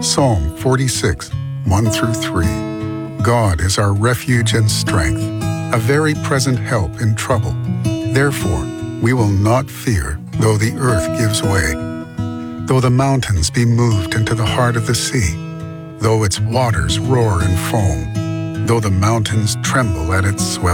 Psalm 46, 1 through 3. God is our refuge and strength, a very present help in trouble. Therefore, we will not fear, though the earth gives way, though the mountains be moved into the heart of the sea, though its waters roar and foam, though the mountains tremble at its swelling.